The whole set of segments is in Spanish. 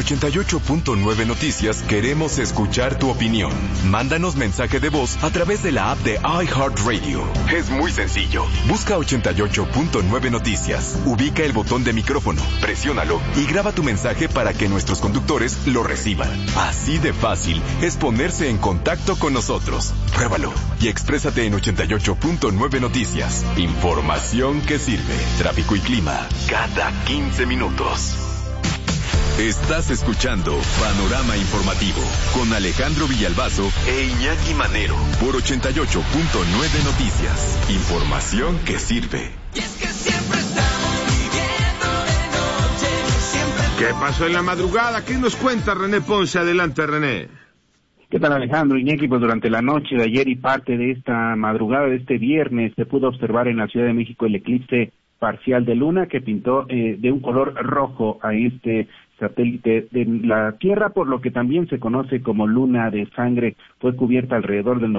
88.9 Noticias queremos escuchar tu opinión. Mándanos mensaje de voz a través de la app de iHeartRadio. Es muy sencillo. Busca 88.9 Noticias. Ubica el botón de micrófono, presiónalo y graba tu mensaje para que nuestros conductores lo reciban. Así de fácil es ponerse en contacto con nosotros. Pruébalo y exprésate en 88.9 Noticias. Información que sirve. Tráfico y clima cada 15 minutos. Estás escuchando Panorama Informativo con Alejandro Villalbazo e Iñaki Manero por 88.9 Noticias. Información que sirve. Y es que siempre estamos viviendo de noche, siempre... ¿Qué pasó en la madrugada? ¿Qué nos cuenta René Ponce? Adelante, René. ¿Qué tal, Alejandro? Iñaki, pues durante la noche de ayer y parte de esta madrugada de este viernes se pudo observar en la Ciudad de México el eclipse parcial de luna que pintó de un color rojo a este satélite de la Tierra, por lo que también se conoce como luna de sangre. Fue cubierta alrededor del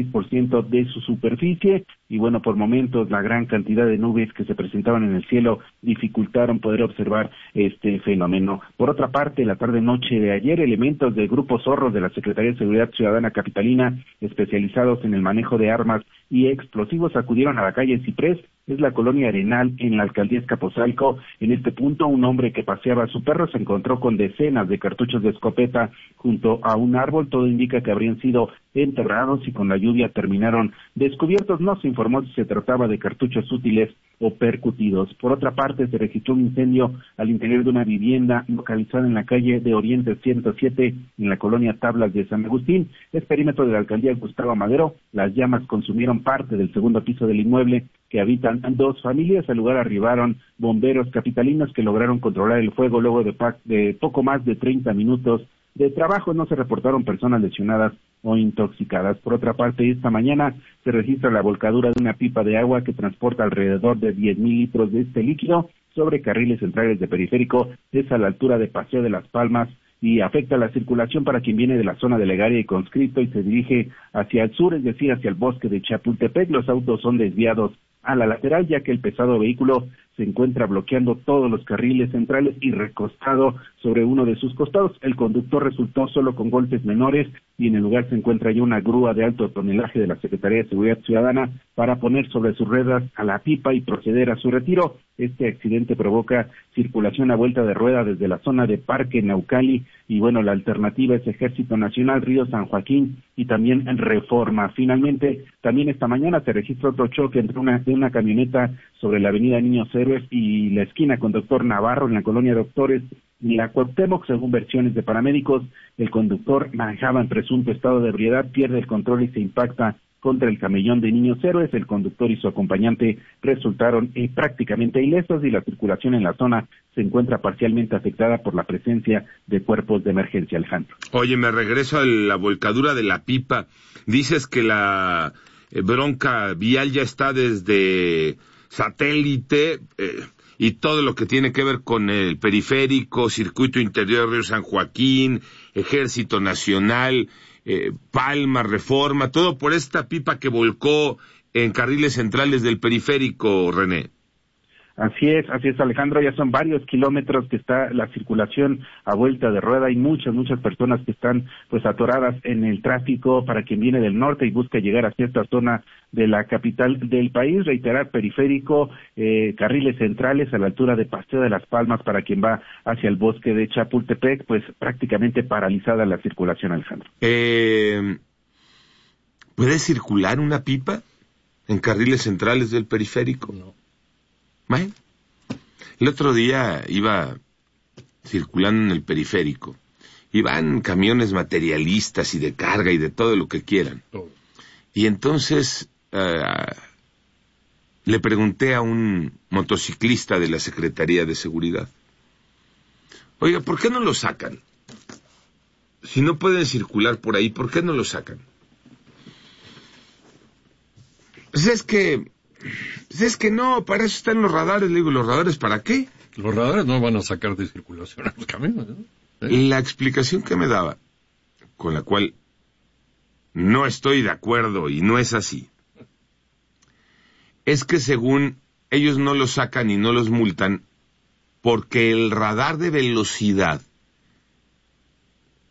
96% de su superficie y bueno, por momentos la gran cantidad de nubes que se presentaban en el cielo dificultaron poder observar este fenómeno. Por otra parte, la tarde-noche de ayer, elementos del Grupo Zorros de la Secretaría de Seguridad Ciudadana Capitalina, especializados en el manejo de armas y explosivos, acudieron a la calle Ciprés, es la colonia Arenal en la alcaldía Azcapotzalco. En este punto, un hombre que paseaba a su perro se encontró con decenas de cartuchos de escopeta junto a un árbol. Todo indica que habrían sido enterrados y con la lluvia terminaron descubiertos. No se informó si se trataba de cartuchos útiles o percutidos. Por otra parte, se registró un incendio al interior de una vivienda localizada en la calle de Oriente 107 en la colonia Tablas de San Agustín. Es perímetro de la alcaldía Gustavo Madero. Las llamas consumieron parte del segundo piso del inmueble que habitan dos familias. Al lugar arribaron bomberos capitalinos que lograron controlar el fuego luego de poco más de 30 minutos de trabajo. No se reportaron personas lesionadas o intoxicadas. Por otra parte, esta mañana se registra la volcadura de una pipa de agua que transporta alrededor de 10,000 litros de este líquido sobre carriles centrales de Periférico. Es a la altura de Paseo de las Palmas y afecta la circulación para quien viene de la zona de Legaria y Conscripto y se dirige hacia el sur, es decir, hacia el bosque de Chapultepec. Los autos son desviados a la lateral, ya que el pesado vehículo se encuentra bloqueando todos los carriles centrales y recostado sobre uno de sus costados. El conductor resultó solo con golpes menores y en el lugar se encuentra ya una grúa de alto tonelaje de la Secretaría de Seguridad Ciudadana para poner sobre sus ruedas a la pipa y proceder a su retiro. Este accidente provoca circulación a vuelta de rueda desde la zona de Parque Naucali y bueno, la alternativa es Ejército Nacional, Río San Joaquín y también en Reforma. Finalmente, también esta mañana se registra otro choque entre una camioneta sobre la avenida Niños Héroes y la esquina con Doctor Navarro en la colonia Doctores y la Cuauhtémoc. Según versiones de paramédicos, el conductor manejaba en presunto estado de ebriedad, pierde el control y se impacta contra el camellón de Niños Héroes. El conductor y su acompañante resultaron prácticamente ilesos y la circulación en la zona se encuentra parcialmente afectada por la presencia de cuerpos de emergencia. Alejandro. Oye, me regreso a la volcadura de la pipa. Dices que la bronca vial ya está desde satélite y todo lo que tiene que ver con el periférico, circuito interior Río San Joaquín, Ejército Nacional, Palma, Reforma, todo por esta pipa que volcó en carriles centrales del periférico, René. Así es, Alejandro, ya son varios kilómetros que está la circulación a vuelta de rueda. Hay muchas personas que están pues atoradas en el tráfico para quien viene del norte y busca llegar hacia esta zona de la capital del país. Reiterar, periférico, carriles centrales a la altura de Paseo de las Palmas para quien va hacia el bosque de Chapultepec, pues prácticamente paralizada la circulación, Alejandro. ¿Puede circular una pipa en carriles centrales del periférico? No. Bueno, el otro día iba circulando en el periférico, y van camiones materialistas y de carga y de todo lo que quieran. Y entonces le pregunté a un motociclista de la Secretaría de Seguridad, oiga, ¿por qué no lo sacan? Si no pueden circular por ahí, ¿por qué no lo sacan? Pues es que no, para eso están los radares. Le digo, ¿los radares para qué? Los radares no van a sacar de circulación a los camiones, ¿no? La explicación que me daba, con la cual no estoy de acuerdo y no es así, es que según ellos no los sacan y no los multan porque el radar de velocidad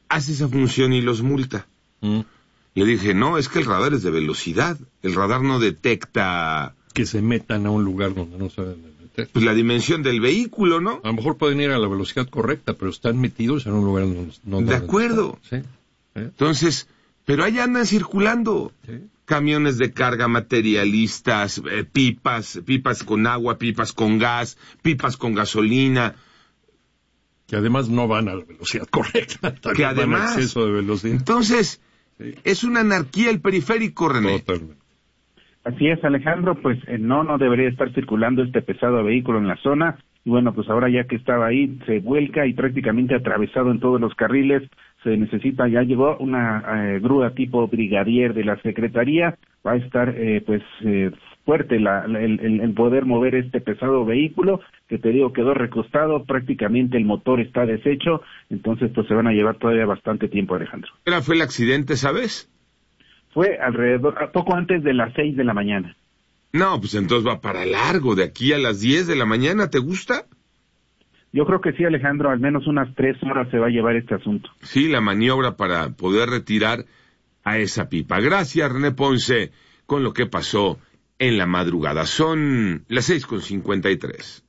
hace esa función y los multa. Le dije, no, es que el radar es de velocidad. El radar no detecta... Que se metan a un lugar donde no se deben meter. Pues la dimensión del vehículo, ¿no? A lo mejor pueden ir a la velocidad correcta, pero están metidos en un lugar donde no deben De acuerdo. estar. Sí. Entonces, pero ahí andan circulando. Sí. Camiones de carga, materialistas, pipas con agua, pipas con gas, pipas con gasolina. Que además no van a la velocidad correcta. Que Van a además... exceso de velocidad. Entonces, Sí. es una anarquía el periférico, René. Totalmente. Así es, Alejandro, pues no debería estar circulando este pesado vehículo en la zona. Y bueno, pues ahora ya que estaba ahí, se vuelca y prácticamente atravesado en todos los carriles. Se necesita, ya llegó una grúa tipo brigadier de la Secretaría. Va a estar, fuerte el poder mover este pesado vehículo, que te digo, quedó recostado, prácticamente el motor está deshecho. Entonces, pues se van a llevar todavía bastante tiempo, Alejandro. ¿Era fue el accidente, sabes? Fue poco antes de las 6 de la mañana. No, pues entonces va para largo, de aquí a las 10 de la mañana, ¿te gusta? Yo creo que sí, Alejandro, al menos unas 3 horas se va a llevar este asunto. Sí, la maniobra para poder retirar a esa pipa. Gracias, René Ponce, con lo que pasó en la madrugada. Son las 6:53.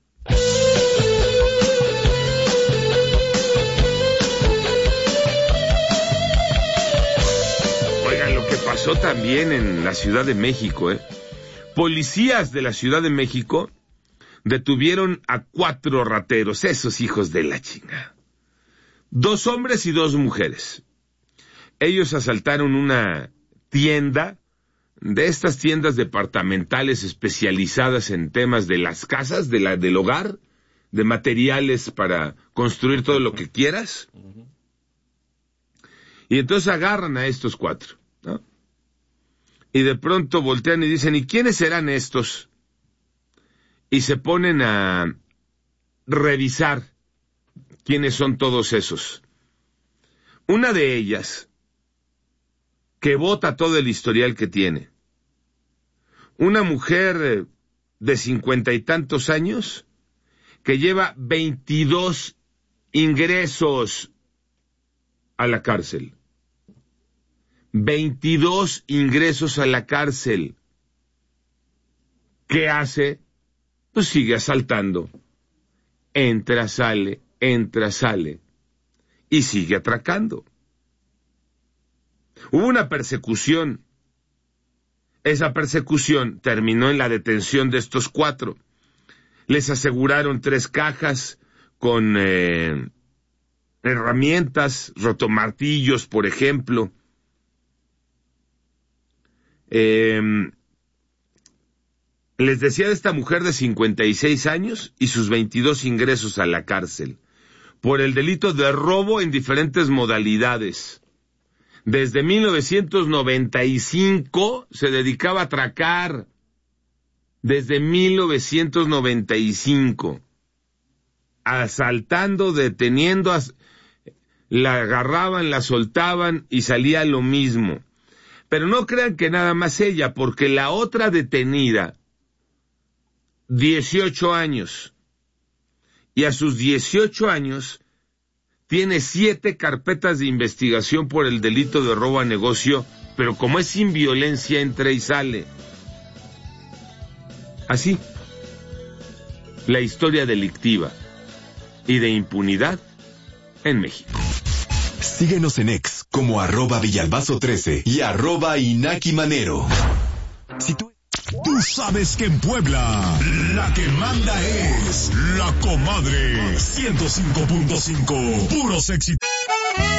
Oigan, lo que pasó también en la Ciudad de México, Policías de la Ciudad de México detuvieron a 4 rateros, esos hijos de la chingada. 2 hombres y 2 mujeres. Ellos asaltaron una tienda, de estas tiendas departamentales especializadas en temas de las casas, del hogar, de materiales para construir todo lo que quieras. Y entonces agarran a estos 4, ¿no? Y de pronto voltean y dicen, ¿y quiénes serán estos? Y se ponen a revisar quiénes son todos esos. Una de ellas, que bota todo el historial que tiene. Una mujer de 50 y tantos años, que lleva 22 ingresos a la cárcel. 22 ingresos a la cárcel. ¿Qué hace? Pues sigue asaltando. Entra, sale, y sigue atracando. Hubo una persecución. Esa persecución terminó en la detención de estos 4. Les aseguraron 3 cajas con herramientas, rotomartillos, por ejemplo. Les decía de esta mujer de 56 años y sus 22 ingresos a la cárcel por el delito de robo en diferentes modalidades. Desde 1995 se dedicaba a atracar. Desde 1995. Asaltando, deteniendo, la agarraban, la soltaban y salía lo mismo. Pero no crean que nada más ella, porque la otra detenida, 18 años, y a sus 18 años tiene 7 carpetas de investigación por el delito de robo a negocio, pero como es sin violencia, entra y sale. Así, la historia delictiva y de impunidad en México. Síguenos en X como @Villalbazo13 y @InakiManero. Si tú sabes que en Puebla la que manda es La Comadre 105.5, puros éxitos.